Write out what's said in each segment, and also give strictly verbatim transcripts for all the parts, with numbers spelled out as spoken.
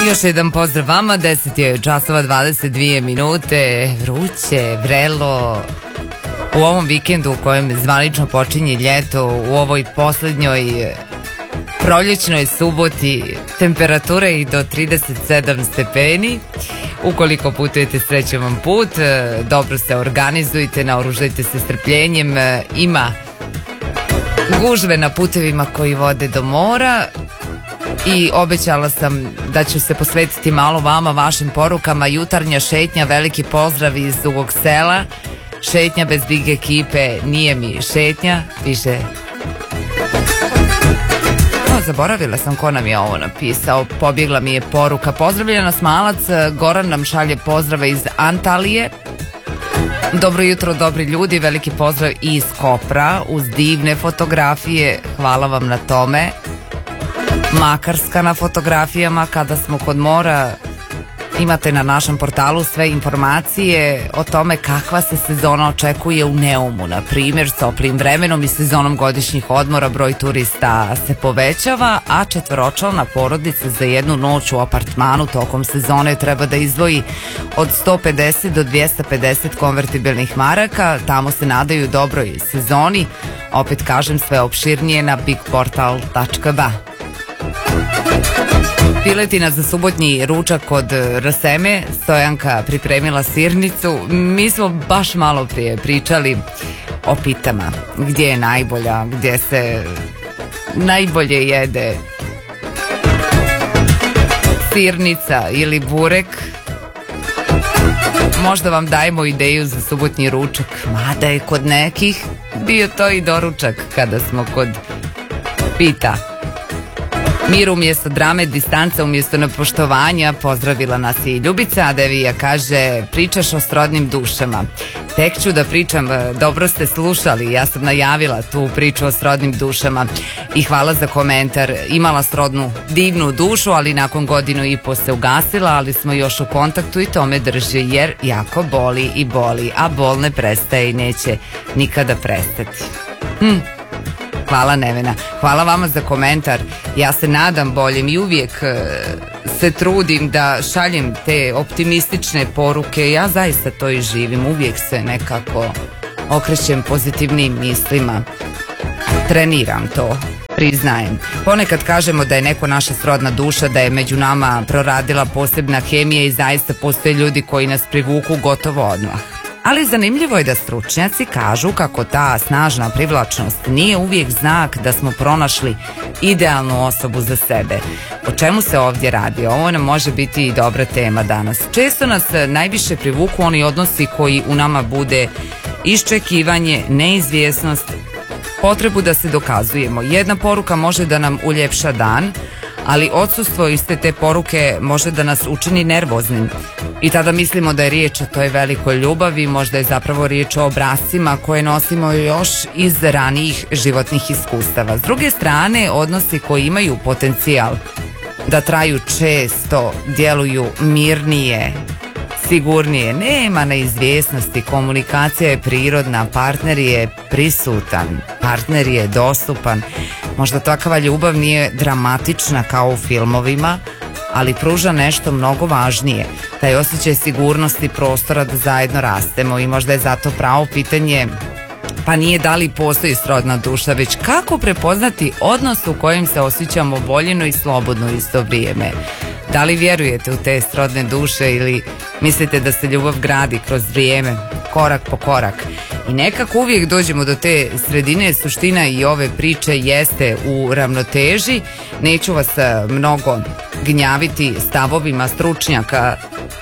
Još jedan pozdrav vama, deset je časova dvadeset dvije minute, vruće, vrelo. U ovom vikendu u kojem zvanično počinje ljeto, u ovoj posljednjoj proljećnoj suboti temperatura i do trideset sedam stepeni. Ukoliko putujete, srećan vam put, dobro se organizujte, naoružajte se strpljenjem, ima gužve na putevima koji vode do mora. I obećala sam da ću se posvetiti malo vama, vašim porukama. Jutarnja šetnja, veliki pozdrav iz Dugog Sela. Šetnja bez big ekipe nije mi šetnja, više. O, zaboravila sam ko nam je ovo napisao, pobjegla mi je poruka. Pozdravlja nas Malac, Goran nam šalje pozdrave iz Antalije. Dobro jutro, dobri ljudi, veliki pozdrav iz Kopra uz divne fotografije, hvala vam na tome. Makarska na fotografijama, kada smo kod mora, imate na našem portalu sve informacije o tome kakva se sezona očekuje u Neumu. Na primjer, s toplim vremenom i sezonom godišnjih odmora broj turista se povećava, a četvoročlana porodica za jednu noć u apartmanu tokom sezone treba da izdvoji od sto pedeset do dvjesto pedeset konvertibilnih maraka. Tamo se nadaju dobroj sezoni. Opet kažem, sve opširnije na bigportal tačka ba. Piletina za subotnji ručak kod Raseme, Stojanka pripremila sirnicu. Mi smo baš malo prije pričali o pitama, gdje je najbolja, gdje se najbolje jede sirnica ili burek. Možda vam dajemo ideju za subotnji ručak, mada je kod nekih bio to i doručak kada smo kod pita. Mir umjesto drame, distanca umjesto nepoštovanja, pozdravila nas i Ljubica, a Devija kaže, pričaš o srodnim dušama. Tek ću da pričam, dobro ste slušali, ja sam najavila tu priču o srodnim dušama i hvala za komentar. Imala srodnu divnu dušu, ali nakon godinu i po se ugasila, ali smo još u kontaktu i to me drži, jer jako boli i boli, a bol ne prestaje i neće nikada prestati. Hm. Hvala Nevena, hvala vama za komentar. Ja se nadam boljem i uvijek se trudim da šaljem te optimistične poruke. Ja zaista to i živim, uvijek se nekako okrećem pozitivnim mislima. Treniram to, priznajem. Ponekad kažemo da je neko naša srodna duša, da je među nama proradila posebna hemija i zaista postoje ljudi koji nas privuku gotovo odmah. Ali zanimljivo je da stručnjaci kažu kako ta snažna privlačnost nije uvijek znak da smo pronašli idealnu osobu za sebe. O čemu se ovdje radi? Ovo nam može biti i dobra tema danas. Često nas najviše privuku oni odnosi koji u nama bude iščekivanje, neizvjesnost, potrebu da se dokazujemo. Jedna poruka može da nam uljepša dan, ali odsustvo iste te poruke može da nas učini nervoznim. I tada mislimo da je riječ o toj velikoj ljubavi, možda je zapravo riječ o obrascima koje nosimo još iz ranijih životnih iskustava. S druge strane, odnosi koji imaju potencijal da traju često, djeluju mirnije, sigurnije, nema neizvjesnosti, komunikacija je prirodna, partner je prisutan, partner je dostupan. Možda takva ljubav nije dramatična kao u filmovima, ali pruža nešto mnogo važnije, taj osjećaj sigurnosti prostora da zajedno rastemo. I možda je zato pravo pitanje, pa nije da li postoji srodna duša, već kako prepoznati odnos u kojem se osjećamo voljeno i slobodno u isto vrijeme. Da li vjerujete u te srodne duše ili mislite da se ljubav gradi kroz vrijeme, korak po korak? I nekako uvijek dođemo do te sredine. Suština i ove priče jeste u ravnoteži. Neću vas mnogo gnjaviti stavovima stručnjaka,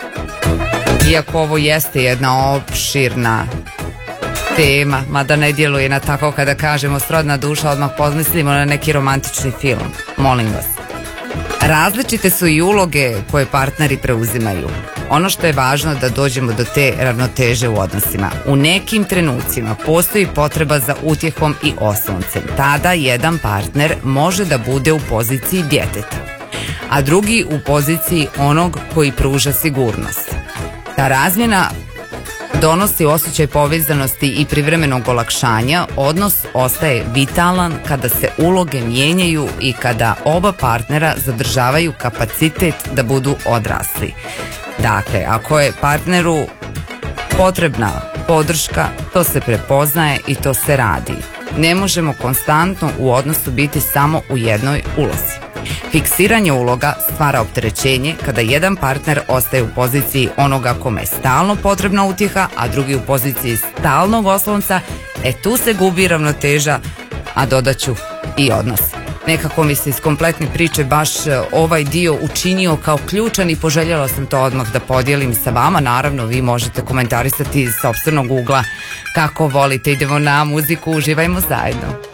iako ovo jeste jedna opširna tema, mada ne djeluje na tako kada kažemo srodna duša, odmah pomislimo na neki romantični film. Molim vas. Različite su i uloge koje partneri preuzimaju. Ono što je važno da dođemo do te ravnoteže u odnosima. U nekim trenucima postoji potreba za utjehom i osloncem. Tada jedan partner može da bude u poziciji djeteta, a drugi u poziciji onog koji pruža sigurnost. Ta razmjena donosi osjećaj povezanosti i privremenog olakšanja, odnos ostaje vitalan kada se uloge mijenjaju i kada oba partnera zadržavaju kapacitet da budu odrasli. Dakle, ako je partneru potrebna podrška, to se prepoznaje i to se radi. Ne možemo konstantno u odnosu biti samo u jednoj ulozi. Fiksiranje uloga stvara opterećenje kada jedan partner ostaje u poziciji onoga kome je stalno potrebna utjeha, a drugi u poziciji stalnog oslonca, e tu se gubi ravnoteža, a dodaću i odnos. Nekako mi se iz kompletne priče baš ovaj dio učinio kao ključan i poželjela sam to odmah da podijelim sa vama. Naravno, vi možete komentarisati iz sopstvenog ugla kako volite. Idemo na muziku, uživajmo zajedno.